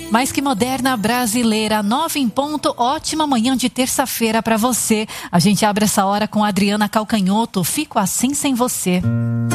Mais que moderna, brasileira, 9 em ponto, ótima manhã de terça-feira para você. A gente abre essa hora com a Adriana Calcanhoto, Fico Assim Sem Você.